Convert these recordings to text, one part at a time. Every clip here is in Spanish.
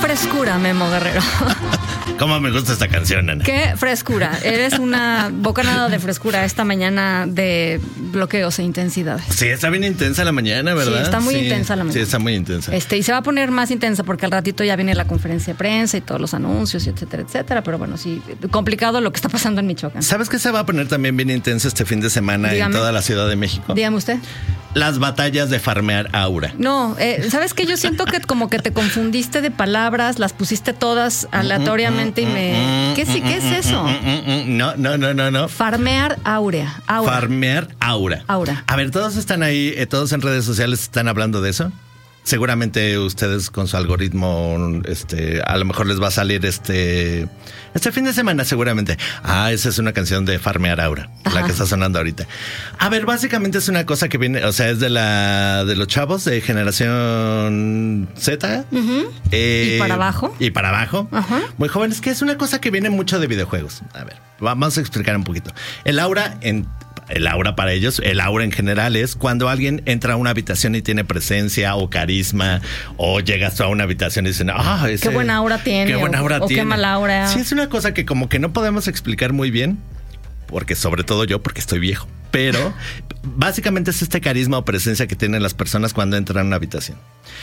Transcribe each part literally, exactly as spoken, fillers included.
frescura, Memo Guerrero. Cómo me gusta esta canción, Ana. Qué frescura. Eres una bocanada de frescura esta mañana de bloqueos e intensidades. Sí, está bien intensa la mañana, ¿verdad? Sí, está muy sí, intensa la mañana. Sí, está muy intensa. Este, y se va a poner más intensa porque al ratito ya viene la conferencia de prensa y todos los anuncios, y etcétera, etcétera. Pero bueno, sí, complicado lo que está pasando en Michoacán. ¿Sabes qué se va a poner también bien intensa este fin de semana? Dígame. En toda la Ciudad de México? Dígame usted. Las batallas de farmear aura. No, eh, ¿sabes qué? Yo siento que como que te confundiste de palabras, las pusiste todas aleatoriamente y me... ¿Qué sí? ¿Qué es eso? No, no, no, no, no. Farmear aura. aura. Farmear aura. Aura. A ver, todos están ahí, eh, todos en redes sociales están hablando de eso. Seguramente ustedes con su algoritmo, este, a lo mejor les va a salir este, este fin de semana seguramente. Ah, esa es una canción de Farmear Aura, Ajá. la que está sonando ahorita. A ver, básicamente es una cosa que viene, o sea, es de la, de los chavos de generación Z. Uh-huh. Eh, y para abajo. Y para abajo. Ajá. Muy jóvenes, que es una cosa que viene mucho de videojuegos. A ver, vamos a explicar un poquito. El aura en... El aura para ellos, el aura en general es cuando alguien entra a una habitación y tiene presencia o carisma, o llegas a una habitación y dicen, ah, ese, qué buena aura tiene, qué buena aura o, tiene. O qué mala aura. Sí, es una cosa que como que no podemos explicar muy bien, porque sobre todo yo, porque estoy viejo, pero básicamente es este carisma o presencia que tienen las personas cuando entran a una habitación.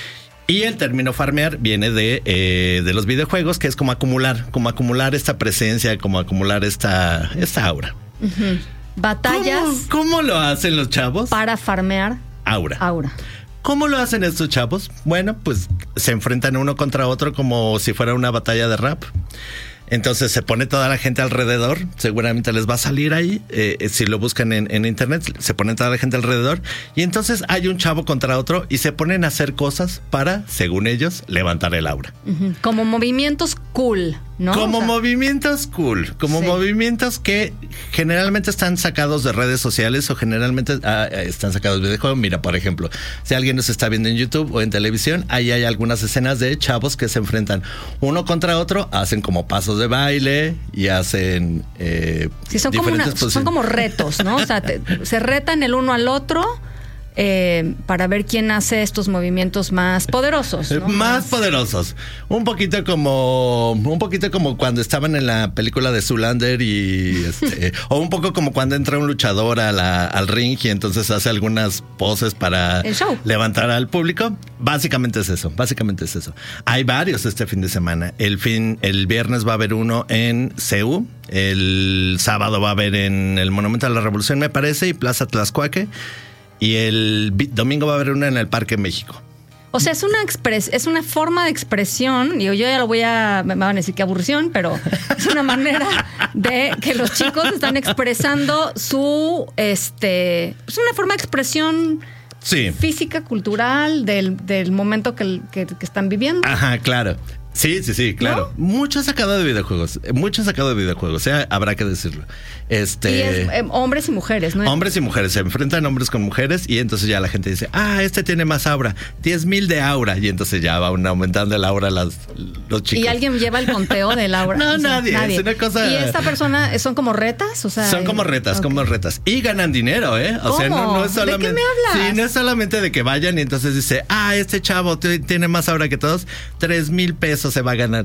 Y el término farmear viene de, eh, de los videojuegos, que es como acumular, como acumular esta presencia, como acumular esta, esta aura. Uh-huh. Batallas. ¿Cómo, ¿Cómo lo hacen los chavos? Para farmear aura. Aura. ¿Cómo lo hacen estos chavos? Bueno, pues se enfrentan uno contra otro como si fuera una batalla de rap. Entonces se pone toda la gente alrededor, seguramente les va a salir ahí, eh, si lo buscan en, en internet, se pone toda la gente alrededor y entonces hay un chavo contra otro y se ponen a hacer cosas para, según ellos, levantar el aura. Uh-huh. Como movimientos cool, ¿no? Como o sea, movimientos cool, como sí. movimientos que generalmente están sacados de redes sociales o generalmente ah, están sacados de videojuegos. Mira, por ejemplo, si alguien nos está viendo en YouTube o en televisión, ahí hay algunas escenas de chavos que se enfrentan uno contra otro, hacen como pasos de baile y hacen eh, sí, son como, una, son como retos, ¿no? O sea, te, se retan el uno al otro eh, para ver quién hace estos movimientos más poderosos, ¿no? Más poderosos. Un poquito como un poquito como cuando estaban en la película de Zoolander y este, o un poco como cuando entra un luchador a la, al ring y entonces hace algunas poses para levantar al público. Básicamente es eso, básicamente es eso. Hay varios este fin de semana. El fin, el viernes va a haber uno en C U, el sábado va a haber en el Monumento a la Revolución, me parece, y Plaza Tlaxcuaque, y el domingo va a haber uno en el Parque México. O sea, es una expres, es una forma de expresión. Digo, yo ya lo voy a, me van a decir que aburrición, pero es una manera de que los chicos están expresando su, este, es una forma de expresión. Sí. Física, cultural, del, del momento que, que, que están viviendo. Ajá, claro. Sí, sí, sí, claro. ¿No? Mucho sacado de videojuegos. Mucho sacado de videojuegos. O sea, habrá que decirlo. Este. Y es, eh, hombres y mujeres, ¿no? Hombres y mujeres. Se enfrentan hombres con mujeres y entonces ya la gente dice, ah, este tiene más aura. diez mil de aura. Y entonces ya van aumentando el aura las, los chicos. ¿Y alguien lleva el conteo del aura? No, o sea, nadie, nadie. Es una cosa. ¿Y esta persona son como retas? O sea, son como retas, okay. como retas. Y ganan dinero, ¿eh? O ¿Cómo? sea, no, no es solamente. ¿De qué me hablas? Sí, no es solamente de que vayan y entonces dice, ah, este chavo t- tiene más aura que todos. Tres mil pesos se va a ganar.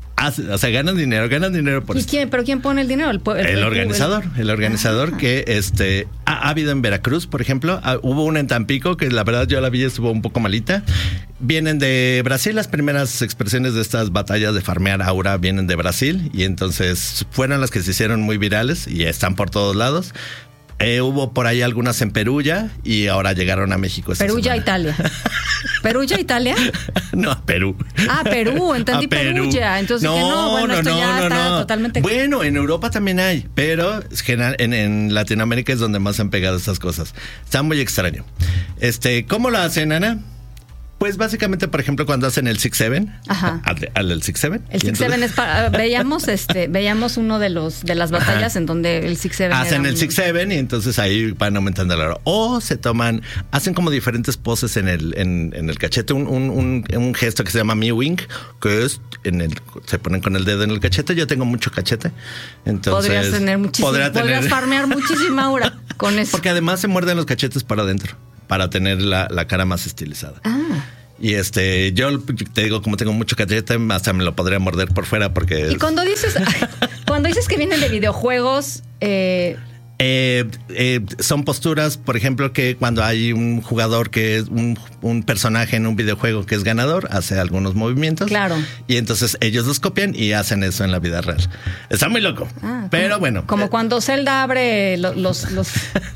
O sea, ganan dinero, ganan dinero por ¿Y esto. quién? ¿Pero quién pone el dinero? El, el, el, el organizador, el, el organizador ah. que este ha, ha habido en Veracruz, por ejemplo, ha, hubo una en Tampico que la verdad yo la vi, estuvo un poco malita. Vienen de Brasil, las primeras expresiones de estas batallas de farmear aura vienen de Brasil y entonces fueron las que se hicieron muy virales y están por todos lados. Eh, hubo por ahí algunas en Perugia y ahora llegaron a México. Perugia, Italia. ¿Perugia, Italia? No, Perú. Ah, Perú, entendí Perú. Perugia. Entonces no, que no, bueno, no, esto no, ya no, está no. totalmente. Bueno, en Europa también hay, pero en, en Latinoamérica es donde más han pegado estas cosas. Está muy extraño. Este, ¿cómo lo hacen, Ana? Pues básicamente, por ejemplo, cuando hacen el Six Seven, Ajá. al, al, al Six Seven. El Six Seven es para, veíamos, este, veíamos uno de los de las batallas Ajá. en donde el Six Seven hacen el un... Six Seven y entonces ahí van aumentando la hora. O se toman, hacen como diferentes poses en el, en, en el cachete, un, un, un, un gesto que se llama mewing, que es en el, se ponen con el dedo en el cachete. Yo tengo mucho cachete, entonces podrías tener muchísimo, podría tener... podrías farmear muchísima aura con eso. Porque además se muerden los cachetes para adentro, para tener la, la cara más estilizada. Ah. Y este, yo te digo, como tengo mucho cachete, hasta me lo podría morder por fuera porque... Y cuando dices, cuando dices que vienen de videojuegos... Eh... Eh, eh, son posturas, por ejemplo, que cuando hay un jugador que es un, un personaje en un videojuego que es ganador, hace algunos movimientos. Claro. Y entonces ellos los copian y hacen eso en la vida real. Está muy loco. Ah, pero como, bueno. Como eh, cuando Zelda abre los... los, los...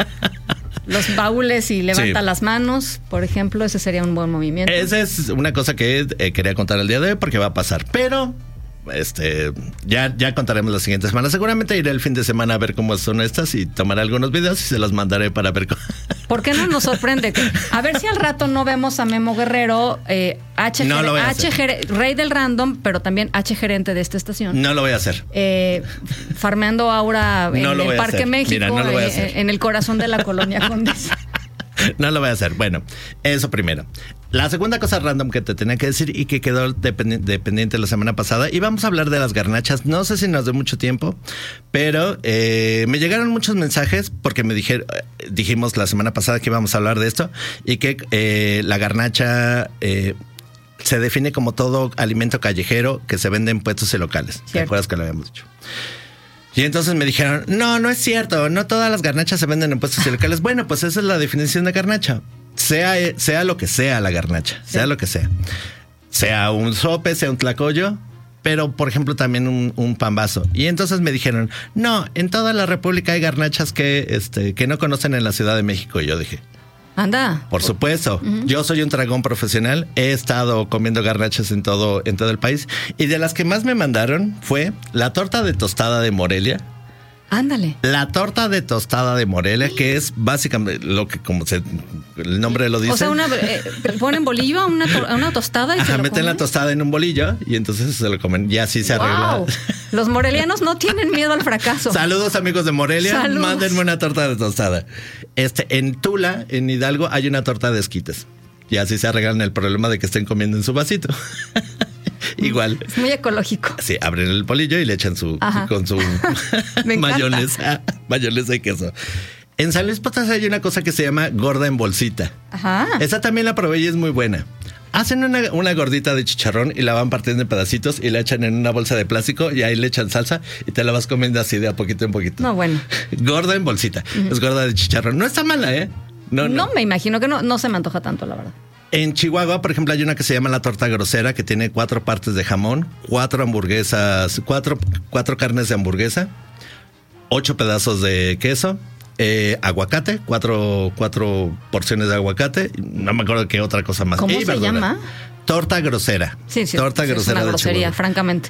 los baúles y levanta sí. las manos, por ejemplo, ese sería un buen movimiento. Esa es una cosa que eh, quería contar el día de hoy porque va a pasar, pero este ya, ya contaremos la siguiente semana. Seguramente iré el fin de semana a ver cómo son estas y tomaré algunos videos y se los mandaré para ver cómo... ¿Por qué no nos sorprende? Que, a ver si al rato no vemos a Memo Guerrero, eh, H, no ger- H ger- rey del random, pero también H gerente de esta estación. No lo voy a hacer. Eh, farmeando aura en no el Parque México, Mira, no lo voy a hacer. En, en el corazón de la colonia Condesa. No lo voy a hacer. Bueno, eso primero. La segunda cosa random que te tenía que decir y que quedó dependi- dependiente la semana pasada, y vamos a hablar de las garnachas. No sé si nos dé mucho tiempo, pero eh, me llegaron muchos mensajes porque me dijeron, dijimos la semana pasada que íbamos a hablar de esto y que eh, la garnacha eh, se define como todo alimento callejero que se vende en puestos y locales. Cierto. ¿Te acuerdas que lo habíamos dicho? Y entonces me dijeron, no, no es cierto, no todas las garnachas se venden en puestos y locales. Bueno, pues esa es la definición de garnacha. Sea, sea lo que sea la garnacha, sea sí. lo que sea. Sea un sope, sea un tlacoyo, pero por ejemplo también un, un pambazo. Y entonces me dijeron, no, en toda la República hay garnachas que, este, que no conocen en la Ciudad de México. Y yo dije... Anda. Por supuesto. Uh-huh. Yo soy un dragón profesional. He estado comiendo garnachas en todo, en todo el país. Y de las que más me mandaron fue la torta de tostada de Morelia. Ándale. La torta de tostada de Morelia, que es básicamente lo que como se, el nombre lo dice. O sea, una, eh, ponen bolillo a una, to, a una tostada y Ajá, se lo meten comen. La tostada en un bolillo y entonces se lo comen. Y así se arregla. Wow. Los morelianos no tienen miedo al fracaso. Saludos, amigos de Morelia. Saludos. Mándenme una torta de tostada. Este, en Tula, en Hidalgo, hay una torta de esquites. Y así se arreglan el problema de que estén comiendo en su vasito. Igual. Es muy ecológico. Sí, abren el bolillo y le echan su Ajá. con su mayonesa, mayonesa y queso. En San Luis Potosí hay una cosa que se llama gorda en bolsita. Ajá. Esa también la probé y es muy buena. Hacen una, una gordita de chicharrón y la van partiendo en pedacitos y la echan en una bolsa de plástico y ahí le echan salsa y te la vas comiendo así de a poquito en poquito. No, bueno. Gorda en bolsita. Uh-huh. Es gorda de chicharrón. No está mala, ¿eh? No, no. no me imagino que no, no se me antoja tanto, la verdad. En Chihuahua, por ejemplo, hay una que se llama la torta grosera, que tiene cuatro partes de jamón, cuatro hamburguesas, cuatro, cuatro carnes de hamburguesa, ocho pedazos de queso, eh, aguacate, cuatro, cuatro porciones de aguacate, no me acuerdo qué otra cosa más. ¿Cómo y se verdura. llama? Torta grosera. Sí, sí. Torta sí, grosera. Es una de grosería, Chihuahua. francamente.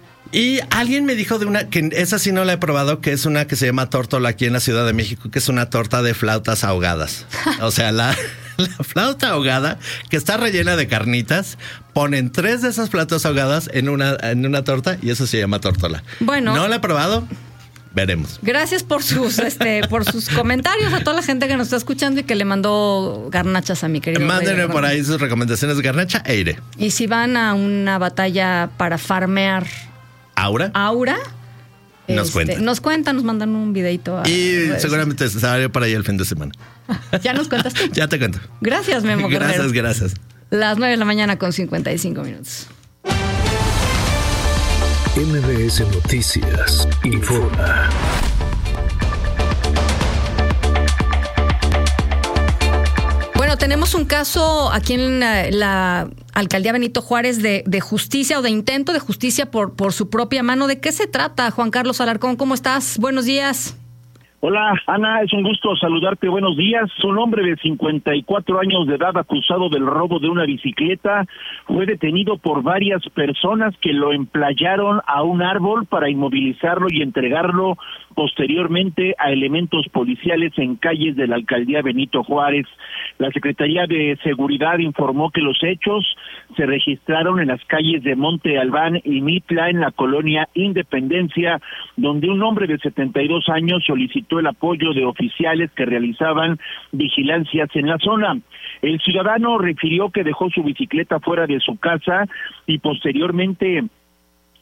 Y alguien me dijo de una, que esa sí no la he probado, que es una que se llama tórtola aquí en la Ciudad de México, que es una torta de flautas ahogadas. O sea, la... La flauta ahogada, que está rellena de carnitas, ponen tres de esas flautas ahogadas en una, en una torta y eso se llama tórtola. Bueno. No la he probado, veremos. Gracias por sus, este, por sus comentarios a toda la gente que nos está escuchando y que le mandó garnachas a mi querido. Mándenme por ahí sus recomendaciones de garnacha e iré. Y si van a una batalla para farmear ¿Aura? Aura. Nos este, cuentan. Nos cuentan, nos mandan un videito. A y redes. Seguramente salió para ahí el fin de semana. ¿Ya nos cuentas tú? Ya te cuento. Gracias, Memo Guerrero. Gracias, gracias. Las nueve de la mañana con cincuenta y cinco minutos. M B S Noticias informa. Bueno, tenemos un caso aquí en la, la alcaldía Benito Juárez de, de justicia o de intento de justicia por, por su propia mano. ¿De qué se trata, Juan Carlos Alarcón? ¿Cómo estás? Buenos días. Hola, Ana, es un gusto saludarte. Buenos días. Un hombre de cincuenta y cuatro años de edad acusado del robo de una bicicleta fue detenido por varias personas que lo emplayaron a un árbol para inmovilizarlo y entregarlo posteriormente a elementos policiales en calles de la alcaldía Benito Juárez. La Secretaría de Seguridad informó que los hechos se registraron en las calles de Monte Albán y Mitla, en la colonia Independencia, donde un hombre de setenta y dos años solicitó el apoyo de oficiales que realizaban vigilancias en la zona. El ciudadano refirió que dejó su bicicleta fuera de su casa y posteriormente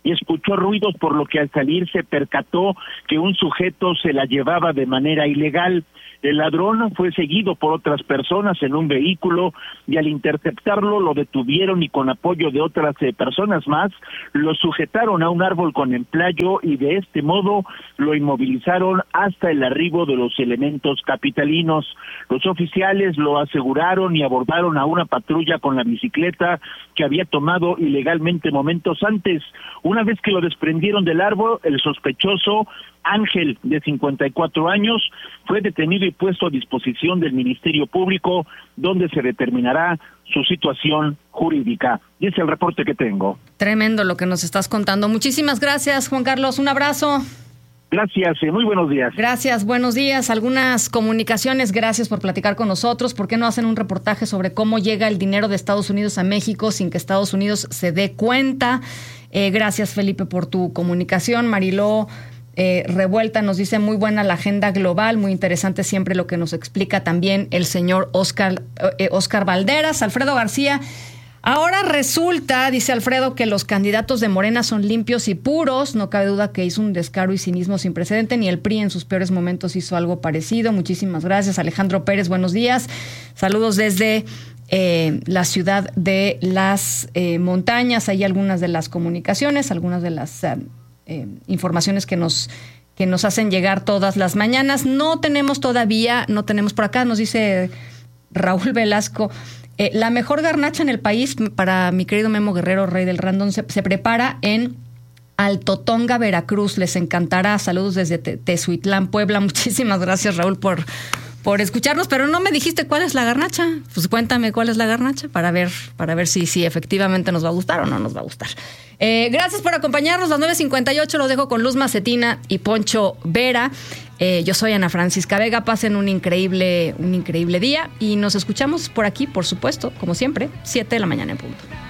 y escuchó ruidos, por lo que al salir se percató que un sujeto se la llevaba de manera ilegal. El ladrón fue seguido por otras personas en un vehículo y al interceptarlo lo detuvieron y con apoyo de otras eh, personas más lo sujetaron a un árbol con emplayo y de este modo lo inmovilizaron hasta el arribo de los elementos capitalinos. Los oficiales lo aseguraron y abordaron a una patrulla con la bicicleta que había tomado ilegalmente momentos antes. Una vez que lo desprendieron del árbol, el sospechoso Ángel, de cincuenta y cuatro años, fue detenido y puesto a disposición del Ministerio Público, donde se determinará su situación jurídica. Y es el reporte que tengo. Tremendo lo que nos estás contando. Muchísimas gracias, Juan Carlos. Un abrazo. Gracias, eh, muy buenos días. Gracias, buenos días. Algunas comunicaciones, gracias por platicar con nosotros. ¿Por qué no hacen un reportaje sobre cómo llega el dinero de Estados Unidos a México sin que Estados Unidos se dé cuenta? Eh, gracias, Felipe, por tu comunicación. Mariló Eh, Revuelta nos dice, muy buena la agenda global, muy interesante siempre lo que nos explica también el señor Oscar, eh, Oscar Valderas. Alfredo García, ahora resulta, dice Alfredo, que los candidatos de Morena son limpios y puros, no cabe duda que hizo un descaro y cinismo sin precedente, ni el P R I en sus peores momentos hizo algo parecido. Muchísimas gracias. Alejandro Pérez, buenos días. Saludos desde Eh, la ciudad de las eh, montañas. Hay algunas de las comunicaciones, algunas de las eh, eh, informaciones que nos que nos hacen llegar todas las mañanas. No tenemos todavía, no tenemos por acá, nos dice Raúl Velasco, eh, la mejor garnacha en el país para mi querido Memo Guerrero, rey del random, se, se prepara en Altotonga, Veracruz. Les encantará. Saludos desde Te- Tezuitlán, Puebla. Muchísimas gracias, Raúl, por por escucharnos, pero no me dijiste cuál es la garnacha. Pues cuéntame cuál es la garnacha para ver, para ver si, si efectivamente nos va a gustar o no nos va a gustar. Eh, gracias por acompañarnos. Las nueve cincuenta y ocho los dejo con Luz Macetina y Poncho Vera. Eh, yo soy Ana Francisca Vega. Pasen un increíble, un increíble día y nos escuchamos por aquí, por supuesto, como siempre, siete de la mañana en punto.